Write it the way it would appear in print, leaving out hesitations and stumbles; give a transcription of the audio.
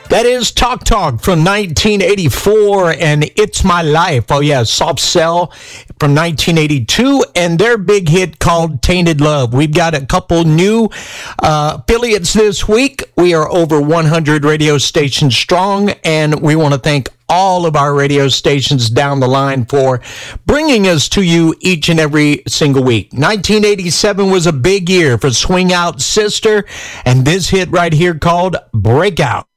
That is Talk from 1984 and It's My Life. Oh, yeah, Soft Cell from 1982 and their big hit called Tainted Love. We've got a couple new affiliates this week. We are over 100 radio stations strong, and we want to thank all of our radio stations down the line for bringing us to you each and every single week. 1987 was a big year for Swing Out Sister, and this hit right here called Breakout.